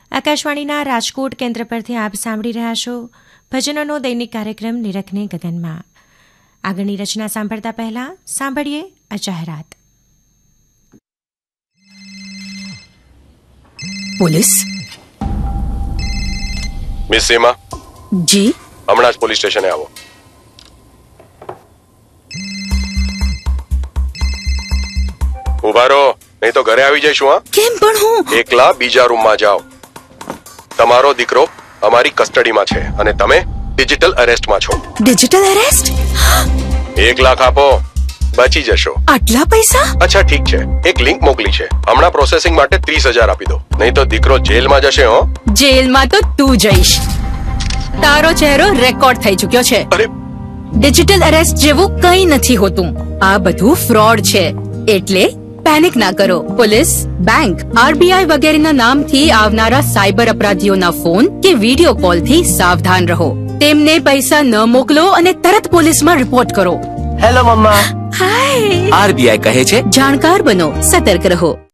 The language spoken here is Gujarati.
આકાશવાણીના રાજકોટ કેન્દ્ર પરથી આપ સાંભળી રહ્યા છો ભજનોનો દૈનિક કાર્યક્રમ નિરખને ગગનમાં. આગળની રચના સાંભળતા પહેલા સાંભળીએ આ જાહેરાત. પોલીસ. મિસ સીમા. જી. હમણાં જ પોલીસ સ્ટેશને આવો. ઉભા રહો, નહીં તો ઘરે આવી જઈશું. હા, કેમ પણ હું એકલા બીજા રૂમમાં જાઓ. તમારો દીકરો અમારી કસ્ટડીમાં છે અને તમે ડિજિટલ અરેસ્ટમાં છો. Digital arrest? 1 લાખ આપો, બચી જશો. આટલા પૈસા? અચ્છા ઠીક છે, એક લિંક મોકલી છે, હમણાં પ્રોસેસિંગ માટે 30,000 આપી દો, નહીં તો દીકરો જેલમાં જશે. હો, જેલમાં તો તું જઈશ. તારો ચહેરો રેકોર્ડ થઈ ચુક્યો છે. અરે, ડિજિટલ અરેસ્ટ જેવું કંઈ નથી હોતું. આ બધું ફ્રોડ છે, એટલે પેનિક ના કરો. પોલીસ, બેંક, આરબીઆઈ વગેરેના નામથી આવનારા સાયબર અપરાધીઓના ફોન કે વિડીયો કોલથી સાવધાન રહો. તેમને પૈસા ન મોકલો અને તરત પોલીસમાં રિપોર્ટ કરો. હેલો મમ્મા. હાય. આરબીઆઈ કહે છે, જાણકાર બનો, સતર્ક રહો.